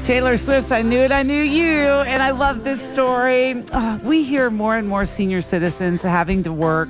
Taylor Swift's I Knew It, I Knew You, and I love this story. We hear more and more senior citizens having to work,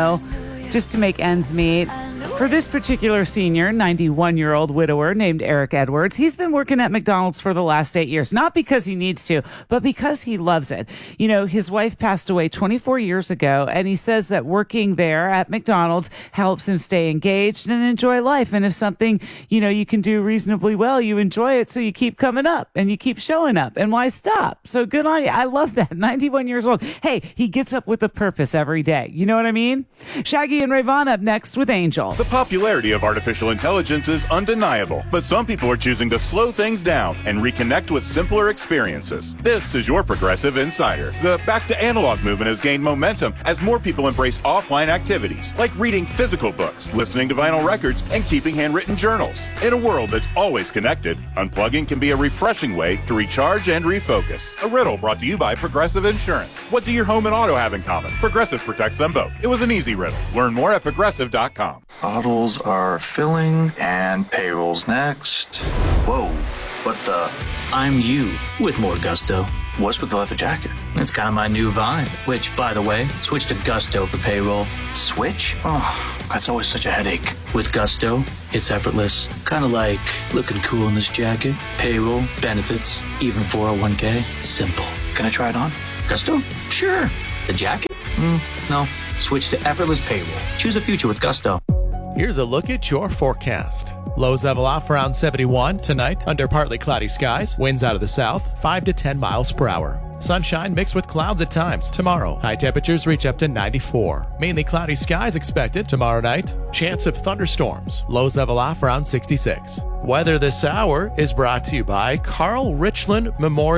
just to make ends meet. For this particular senior, 91-year-old widower named Eric Edwards, he's been working at McDonald's for the last 8 years, not because he needs to, but because he loves it. His wife passed away 24 years ago, and he says that working there at McDonald's helps him stay engaged and enjoy life. And if something, you can do reasonably well, you enjoy it, so you keep coming up and you keep showing up. And why stop? So good on you. I love that. 91 years old. Hey, he gets up with a purpose every day. You know what I mean? Shaggy and Rayvon up next with Angel. The popularity of artificial intelligence is undeniable, but some people are choosing to slow things down and reconnect with simpler experiences. This is your Progressive Insider. The back to analog movement has gained momentum as more people embrace offline activities, like reading physical books, listening to vinyl records, and keeping handwritten journals. In a world that's always connected, unplugging can be a refreshing way to recharge and refocus. A riddle brought to you by Progressive Insurance. What do your home and auto have in common? Progressive protects them both. It was an easy riddle. Learn more at progressive.com. Bottles are filling, and payroll's next. Whoa, what the? I'm you with more gusto. What's with the leather jacket? It's kind of my new vibe, which, by the way, switch to Gusto for payroll. Switch? Oh, that's always such a headache. With Gusto, it's effortless. Kind of like looking cool in this jacket. Payroll, benefits, even 401k. Simple. Can I try it on? Gusto? Sure. The jacket? No. Switch to effortless payroll. Choose a future with Gusto. Here's a look at your forecast. Lows level off around 71 tonight under partly cloudy skies. Winds out of the south, 5 to 10 miles per hour. Sunshine mixed with clouds at times. Tomorrow, high temperatures reach up to 94. Mainly cloudy skies expected tomorrow night. Chance of thunderstorms. Lows level off around 66. Weather this hour is brought to you by Carl Richland Memorial.